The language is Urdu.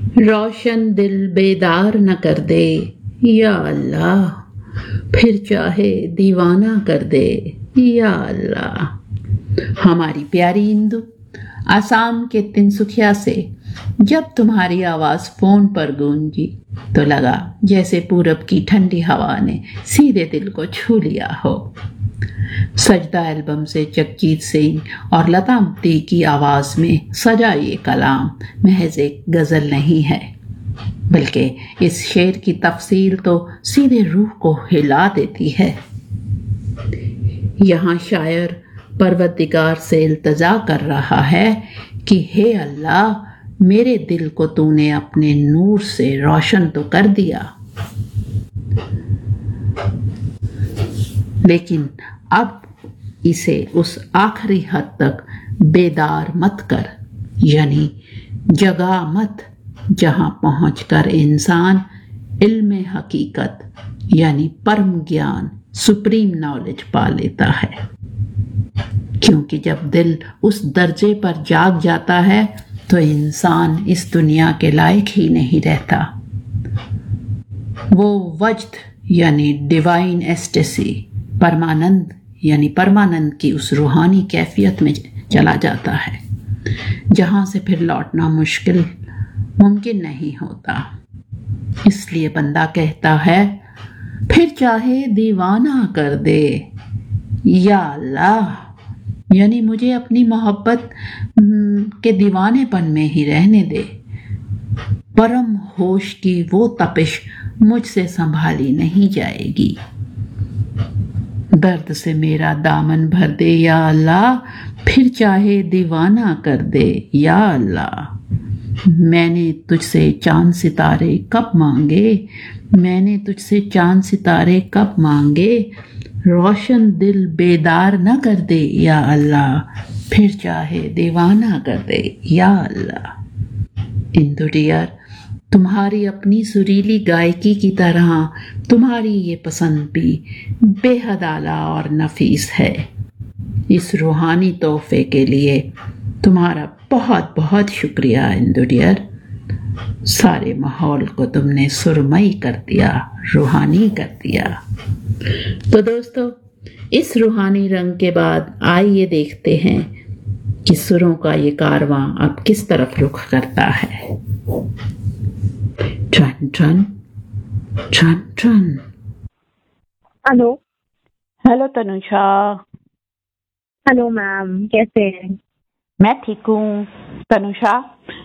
روشن دل بیدار نہ کر دے یا اللہ، پھر چاہے دیوانہ کر دے یا اللہ۔ ہماری پیاری اندو، آسام کے تنسکھیا سے جب تمہاری آواز فون پر گونجی تو لگا جیسے پورب کی ٹھنڈی ہوا نے سیدھے دل کو چھو لیا ہو۔ سجدہ البم سے جگجیت سنگھ اور لتا مفتی کی آواز میں سجا یہ کلام محض ایک غزل نہیں ہے، بلکہ اس شعر کی تفصیل تو سیدھے روح کو ہلا دیتی ہے۔ یہاں شاعر پروردگار سے التجا کر رہا ہے کہ ہے اللہ، میرے دل کو تو نے اپنے نور سے روشن تو کر دیا، لیکن اب اسے اس آخری حد تک بیدار مت کر، یعنی جگا مت جہاں پہنچ کر انسان علم حقیقت یعنی پرم گیان، سپریم نالج پا لیتا ہے۔ کیونکہ جب دل اس درجے پر جاگ جاتا ہے تو انسان اس دنیا کے لائق ہی نہیں رہتا۔ وہ وجد یعنی ڈیوائن ایسٹیسی، پرمانند یعنی پرمانند کی اس روحانی کیفیت میں چلا جاتا ہے جہاں سے پھر لوٹنا ممکن نہیں ہوتا۔ اس لیے بندہ کہتا ہے، پھر چاہے دیوانہ کر دے یا اللہ، یعنی مجھے اپنی محبت کے دیوانے پن میں ہی رہنے دے۔ پرم ہوش کی وہ تپش مجھ سے سنبھالی نہیں جائے گی۔ درد سے میرا دامن بھر دے یا اللہ، پھر چاہے دیوانہ کر دے یا اللہ۔ میں نے تجھ سے چاند ستارے کب مانگے، میں نے تجھ سے چاند ستارے کب مانگے، روشن دل بیدار نہ کر دے یا اللہ، پھر چاہے دیوانہ کر دے یا اللہ۔ اندو ڈیئر، تمہاری اپنی سریلی گائکی کی طرح تمہاری یہ پسند بھی بے حد اعلیٰ اور نفیس ہے۔ اس روحانی تحفے کے لیے تمہارا بہت بہت شکریہ اندو ڈیئر۔ سارے ماحول کو تم نے سرمئی کر دیا، روحانی کر دیا۔ تو دوستو، اس روحانی رنگ کے بعد آئیے دیکھتے ہیں کہ سروں کا یہ کارواں اب کس طرف رخ کرتا ہے۔ Turn turn turn turn. Hello hello تنوشا۔ Hello ma'am, کیسے ہیں؟ میں ٹھیک ہوں تنوشا،